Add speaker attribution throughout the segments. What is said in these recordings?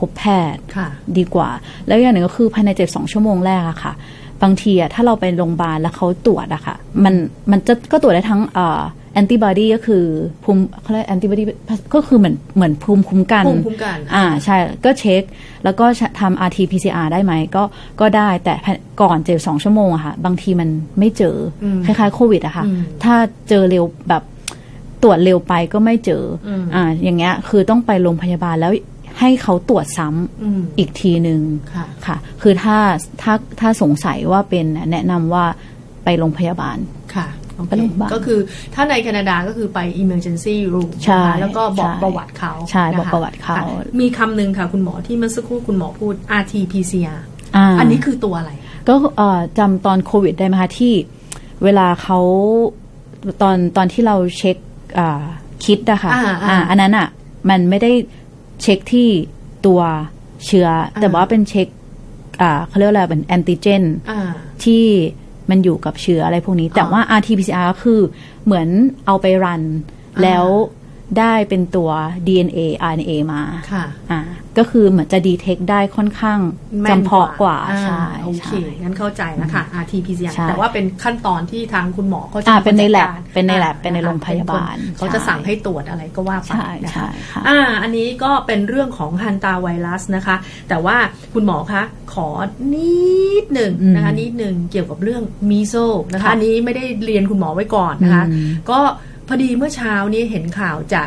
Speaker 1: บแพทย์ดีกว่าแล้วอย่างหนึ่งก็คือภายใน72 ชั่วโมงแรกอะค่ะบางทีอะถ้าเราไปโรงพยาบาลแล้วเขาตรวจอะค่ะมันจะก็ตรวจได้ทั้งแอนติบอดีก็คือภูมิเขาเรียกแอนติบอดีก็คือเหมือนภูมิคุ้มกันใช่ก็เช็คแล้วก็ทำ RT-PCR ได้ไหมก็ได้แต่ก่อน72 ชั่วโมงอะค่ะบางทีมันไม่เจอคล้ายๆโควิดอะค่ะถ้าเจอเร็วแบบตรวจเร็วไปก็ไม่เจออย่างเงี้ยคือต้องไปโรงพยาบาลแล้วให้เขาตรวจซ้ำอีกทีนึงค่ะคือถ้าสงสัยว่าเป็นแนะนำว่าไปโรงพยาบาล
Speaker 2: ค่ะก็คือถ้าในแคนาดาก็คือไป emergency room แล้วก็บอกประวัติเขา
Speaker 1: ใช่บอกประวัติเขา
Speaker 2: มีคำหนึ่งค่ะคุณหมอที่เมื่อสักครู่คุณหมอพูด RT-PCR อันนี้คือตัวอะไร
Speaker 1: ก็จำตอนโควิดได้ไหมคะที่เวลาเขาตอนที่เราเช็คคิดอะค่ะอันนั้นอะมันไม่ได้เช็คที่ตัวเชื้อแต่ว่าเป็นเช็คเขาเรียกอะไรเป็นแอนติเจนที่มันอยู่กับเชื้ออะไรพวกนี้แต่ว่า RT-PCR ก็คือเหมือนเอาไปรันแล้วได้เป็นตัว DNA RNA มาก็คือเหมือนจะดีเทคได้ค่อนข้างจำเพาะกว่าใช่
Speaker 2: โอเคงั้นเข้าใจแล้วค่ะ RT-PCR แต่ว่าเป็นขั้นตอนที่ทางคุณหมอเขาจะ
Speaker 1: เป็นในแลบเป็นในโรงพยาบาล
Speaker 2: เขาจะสั่งให้ตรวจอะไรก็ว่าไปนะคะอันนี้ก็เป็นเรื่องของฮันตาไวรัสนะคะแต่ว่าคุณหมอคะขอนิดหนึ่งนะคะนิดหนึ่งเกี่ยวกับเรื่องมีโซนะคะอันนี้ไม่ได้เรียนคุณหมอไว้ก่อนนะคะก็พอดีเมื่อเช้านี้เห็นข่าวจาก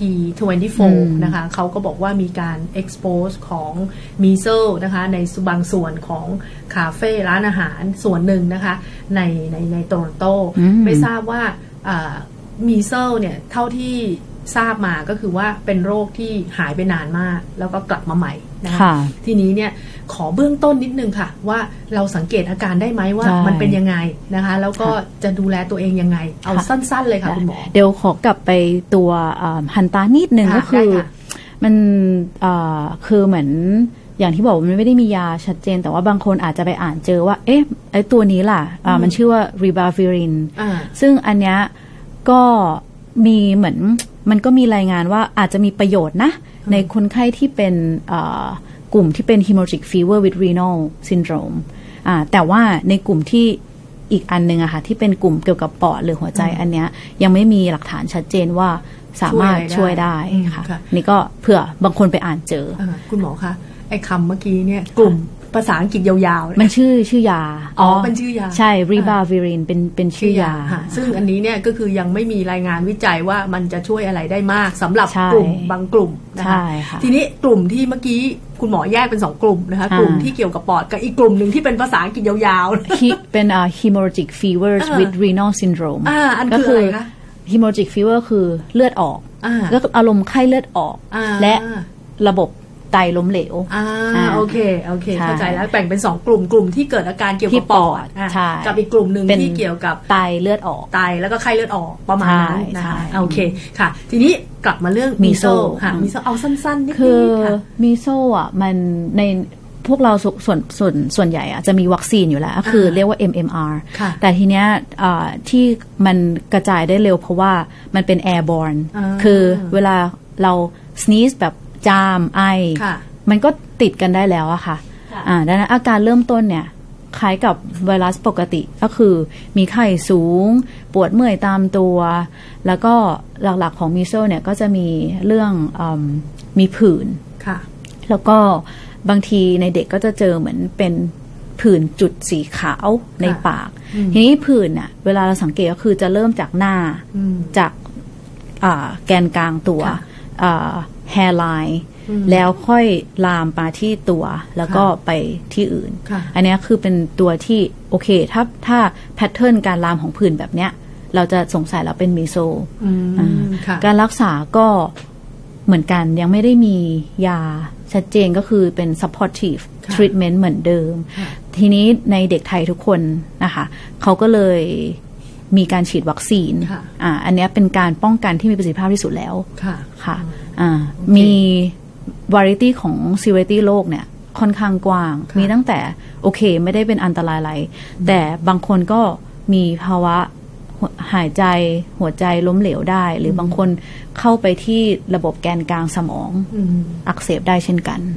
Speaker 2: CP24 นะคะเขาก็บอกว่ามีการ expose ของมีเซลนะคะในบางส่วนของคาเฟ่ร้านอาหารส่วนหนึ่งนะคะในโตรอนโตไม่ทราบว่ามีเซลเนี่ยเท่าที่ทราบมาก็คือว่าเป็นโรคที่หายไปนานมากแล้วก็กลับมาใหม่นะคะทีนี้เนี่ยขอเบื้องต้นนิดนึงค่ะว่าเราสังเกตอาการได้ไหมว่ามันเป็นยังไงนะคะแล้วก็จะดูแลตัวเองยังไงเอาสั้นๆเลยค่ะคุณหมอ
Speaker 1: เดี๋ยวขอกลับไปตัวฮันตานิดนึงก็คือมันคือเหมือนอย่างที่บอกมันไม่ได้มียาชัดเจนแต่ว่าบางคนอาจจะไปอ่านเจอว่าเอ๊ะไอ้ตัวนี้ล่ะมันชื่อว่าริบาฟิรินซึ่งอันเนี้ยก็มีเหมือนมันก็มีรายงานว่าอาจจะมีประโยชน์นะในคนไข้ที่เป็นกลุ่มที่เป็น hemorrhagic fever with renal syndrome แต่ว่าในกลุ่มที่อีกอันนึงอะค่ะที่เป็นกลุ่มเกี่ยวกับปอดหรือหัวใจอันเนี้ยยังไม่มีหลักฐานชัดเจนว่าสามารถช่วยได้ค่ะนี่ก็เผื่อบางคนไปอ่านเจอ
Speaker 2: คุณหมอคะไอ้คำเมื่อกี้เนี่ยกลุ่มภาษาอังกฤษยาว
Speaker 1: ๆมันชื่อยา
Speaker 2: เป็นชื่อยา
Speaker 1: ใช่ ribavirin เป็นชื่อยา
Speaker 2: ซึ่งอันนี้เนี่ยก็คือยังไม่มีรายงานวิจัยว่ามันจะช่วยอะไรได้มากสำหรับกลุ่มบางกลุ่มนะคะทีนี้กลุ่มที่เมื่อกี้คุณหมอแยกเป็น2กลุ่มนะคะกลุ่มที่เกี่ยวกับปอดกับอีกกลุ่มหนึ่งที่เป็นภาษาอังกฤษยาว
Speaker 1: ๆเป็นhemorrhagic fevers with renal syndrome
Speaker 2: ก็คืออะไรคะ
Speaker 1: hemorrhagic fever คือเลือดออกแล้วอารมณ์ไข้เลือดออกและระบบไตล้มเหลว
Speaker 2: โอเคเข้าใจแล้วแบ่งเป็น2กลุ่มที่เกิดอาการเกี่ยวกับปอดกับอีกกลุ่มหนึ่งที่เกี่ยวกับ
Speaker 1: ไตเลือดออก
Speaker 2: ไตแล้วก็ไข้เลือดออกประมาณนั้นนะคะโอเคค่ะทีนี้กลับมาเรื่องมีโซค่ะมีโซเอาสั้นๆนิดนึง
Speaker 1: คือมีโซอ่ะมันในพวกเราส่วนใหญ่อ่ะจะมีวัคซีนอยู่แล้วคือเรียกว่า MMR แต่ทีเนี้ยที่มันกระจายได้เร็วเพราะว่ามันเป็น airborne คือเวลาเรา sneeze แบบจามไอมันก็ติดกันได้แล้วอะค่ะดังนั้นอาการเริ่มต้นเนี่ยคล้ายกับไวรัสปกติก็คือมีไข้สูงปวดเมื่อยตามตัวแล้วก็หลักๆของมีโซเนี่ยก็จะมีเรื่องมีผื่นแล้วก็บางทีในเด็กก็จะเจอเหมือนเป็นผื่นจุดสีขาวในปากทีนี้ผื่นน่ะเวลาเราสังเกตก็คือจะเริ่มจากหน้าจากแกนกลางตัวhairline แล้วค่อยลามมาที่ตัวแล้วก็ไปที่อื่นอันนี้คือเป็นตัวที่โอเคถ้าแพทเทิร์นการลามของผื่นแบบเนี้ยเราจะสงสัยเราเป็นมีโซการรักษาก็เหมือนกันยังไม่ได้มียาชัดเจนก็คือเป็น supportive treatment เหมือนเดิมทีนี้ในเด็กไทยทุกคนนะคะเขาก็เลยมีการฉีดวัคซีนอันนี้เป็นการป้องกันที่มีประสิทธิภาพที่สุดแล้วค่ะมี variety ของ severity โรคเนี่ยค่อนข้างกว้างมีตั้งแต่โอเคไม่ได้เป็นอันตรายอะไรแต่บางคนก็มีภาวะหายใจหัวใจล้มเหลวได้หรือบางคนเข้าไปที่ระบบแกนกลางสมองอักเสบได้เช่นกัน